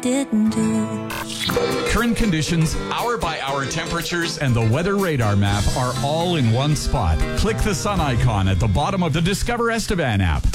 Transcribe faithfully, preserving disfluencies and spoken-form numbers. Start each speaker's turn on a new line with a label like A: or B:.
A: didn't do.
B: Current conditions, hour-by-hour temperatures, and the weather radar map are all in one spot. Click the sun icon at the bottom of the Discover Estevan app.